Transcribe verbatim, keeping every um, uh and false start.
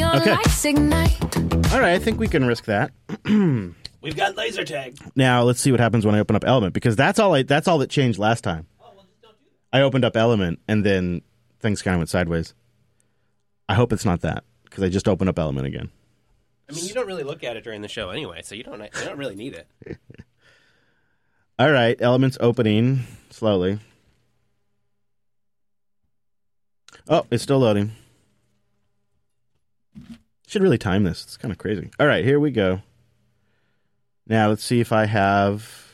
Neon Okay. lights ignite. All right, I think we can risk that. We've got laser tag. Now let's see what happens when I open up Element, because that's all I that's all that changed last time. I opened up Element and then things kind of went sideways. I hope it's not that, because I just opened up Element again. I mean, you don't really look at it during the show anyway, so you don't you don't really need it. All right, Element's opening slowly. Oh, it's still loading. Should really time this. It's kind of crazy. All right, here we go. Now let's see if I have